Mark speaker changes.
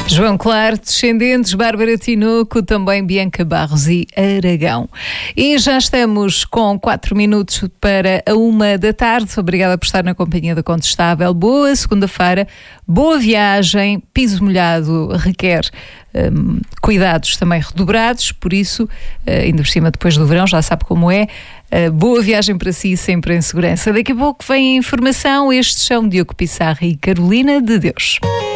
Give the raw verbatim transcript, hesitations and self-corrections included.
Speaker 1: João Claro, Descendentes, Bárbara Tinoco, também Bianca Barros e Aragão. E já estamos com quatro minutos para a uma da tarde. Obrigada por estar na companhia da Contestável. Boa segunda-feira, boa viagem. Piso molhado requer um, cuidados também redobrados, por isso, uh, ainda por cima depois do verão, já sabe como é. Uh, boa viagem para si, sempre em segurança. Daqui a pouco vem a informação. Estes são Diogo Pissarra e Carolina de Deus.